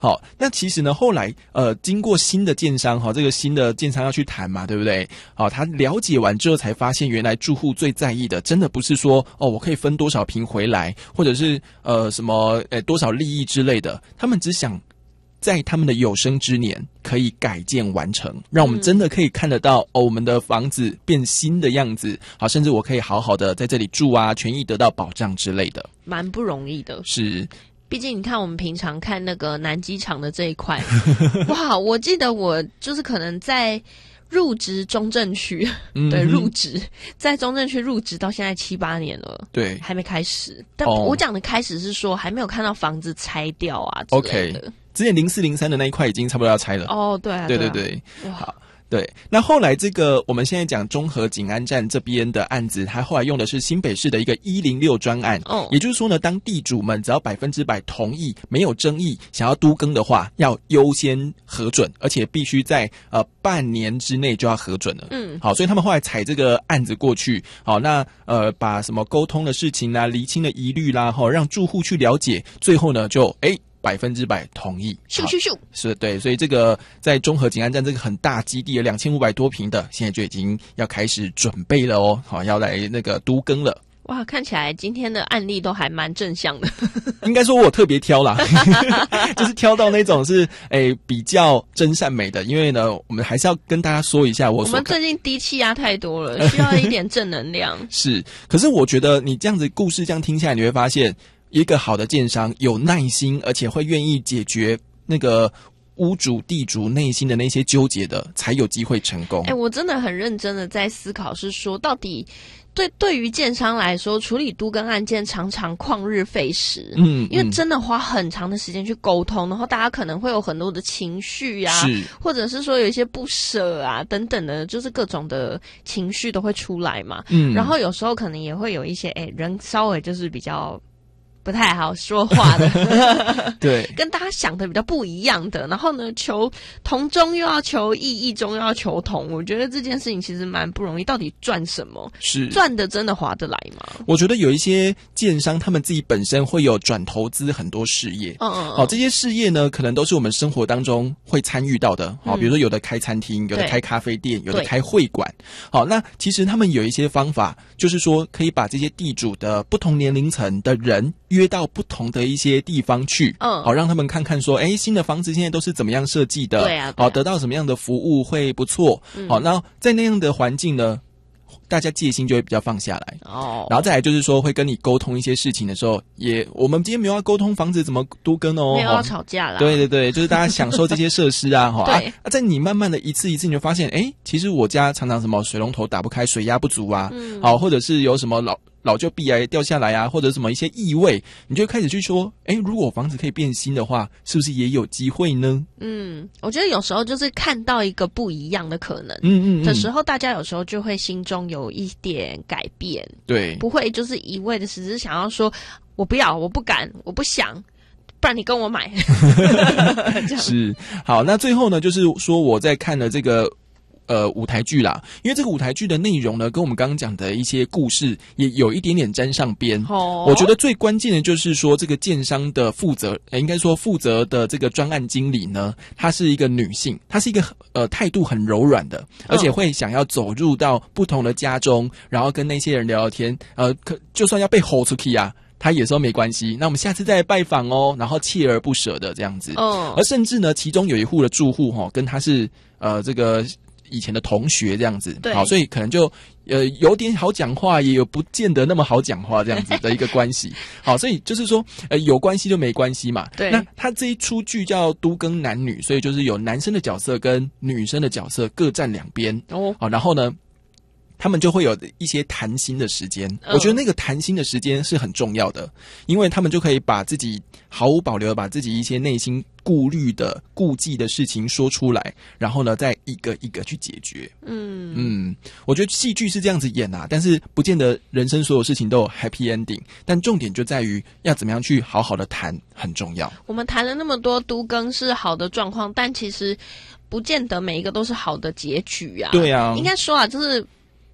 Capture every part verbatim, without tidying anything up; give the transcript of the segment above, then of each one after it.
好，那其实呢，后来呃，经过新的建商哈，这个新的建商要去谈嘛，对不对？好，他了解完之后才发现，原来住户最在意的，真的不是说哦，我可以分多少坪回来，或者是呃什么呃多少利益之类的，他们只想在他们的有生之年可以改建完成，让我们真的可以看得到、嗯、哦，我们的房子变新的样子，好，甚至我可以好好的在这里住啊，权益得到保障之类的，蛮不容易的，是。毕竟你看我们平常看那个南机场的这一块哇，我记得我就是可能在入职中正区、嗯、对，入职在中正区入职到现在七八年了，对，还没开始，但我讲的开始是说还没有看到房子拆掉啊之类的。 OK， 之前零四零三的那一块已经差不多要拆了哦，对啊，对对对，好，对，那后来这个我们现在讲中和景安站这边的案子，它后来用的是新北市的一个一零六专案，哦，也就是说呢，当地主们只要百分之百同意，没有争议，想要都更的话，要优先核准，而且必须在呃半年之内就要核准了。嗯，好，所以他们后来采这个案子过去，好，那呃把什么沟通的事情啦、厘清的疑虑啦，哈，让住户去了解，最后呢就哎。百分之百同意，咻咻咻，是对，所以这个在中和景安站这个很大基地的两千五百多坪的，现在就已经要开始准备了哦，好，要来那个都更了。哇，看起来今天的案例都还蛮正向的。应该说我有特别挑啦，就是挑到那种是诶、欸、比较真善美的，因为呢，我们还是要跟大家说一下我所，我们最近低气压太多了，需要一点正能量。是，可是我觉得你这样子故事这样听下来，你会发现。一个好的建商有耐心，而且会愿意解决那个屋主地主内心的那些纠结的，才有机会成功。哎、欸，我真的很认真的在思考，是说到底对对于建商来说，处理都更案件常常旷日费时，嗯，因为真的花很长的时间去沟通，然后大家可能会有很多的情绪啊，是，或者是说有一些不舍啊等等的，就是各种的情绪都会出来嘛。嗯，然后有时候可能也会有一些哎、欸、人稍微就是比较。不太好说话的对，跟大家想的比较不一样的，然后呢求同中又要求异，异中又要求同，我觉得这件事情其实蛮不容易，到底赚什么？是赚的真的划得来吗？我觉得有一些建商他们自己本身会有转投资很多事业，嗯嗯，好，这些事业呢可能都是我们生活当中会参与到的，好，比如说有的开餐厅，有的开咖啡店，有的开会馆，好，那其实他们有一些方法，就是说可以把这些地主的不同年龄层的人约到不同的一些地方去，嗯，好，让他们看看说，哎，新的房子现在都是怎么样设计的，对啊，对啊，好，得到什么样的服务会不错，嗯，好，那在那样的环境呢，大家戒心就会比较放下来哦。然后再来就是说，会跟你沟通一些事情的时候，也我们今天没有要沟通房子怎么都更哦，没有要吵架啦。对对对，就是大家享受这些设施啊，哈，对。啊，在你慢慢的一次一次，你就发现，哎，其实我家常常什么水龙头打不开，水压不足啊，嗯，好，或者是有什么老。老旧壁癌掉下来啊，或者什么一些异味，你就开始去说，哎，如果我房子可以变新的话，是不是也有机会呢？嗯，我觉得有时候就是看到一个不一样的可能，嗯嗯的时候，大家有时候就会心中有一点改变，对，不会就是一味的只是想要说，我不要，我不敢，我不想。不然你跟我买。是，好，那最后呢，就是说我在看了这个。呃，舞台剧啦，因为这个舞台剧的内容呢，跟我们刚刚讲的一些故事也有一点点沾上边。哦，我觉得最关键的就是说，这个建商的负责，呃、应该说负责的这个专案经理呢，她是一个女性，她是一个呃态度很柔软的，而且会想要走入到不同的家中，然后跟那些人聊聊天。呃，可就算要被吼出去啊。他也说没关系，那我们下次再来拜访哦，然后锲而不舍的这样子。哦，而甚至呢，其中有一户的住户哈、哦，跟他是呃这个以前的同学这样子，对，好，所以可能就呃有点好讲话，也有不见得那么好讲话这样子的一个关系。好，所以就是说呃有关系就没关系嘛。对，那他这一出剧叫都更男女，所以就是有男生的角色跟女生的角色各站两边。哦，好，然后呢。他们就会有一些谈心的时间，我觉得那个谈心的时间是很重要的，因为他们就可以把自己毫无保留的把自己一些内心顾虑的顾忌的事情说出来，然后呢再一个一个去解决。嗯嗯，我觉得戏剧是这样子演啊，但是不见得人生所有事情都有 happy ending， 但重点就在于要怎么样去好好的谈很重要。我们谈了那么多都更是好的状况，但其实不见得每一个都是好的结局啊。对啊，应该说啊，就是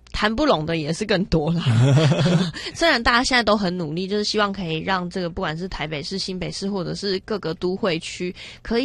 谈不拢的也是更多啦。虽然大家现在都很努力，就是希望可以让这个不管是台北市、新北市或者是各个都会区可以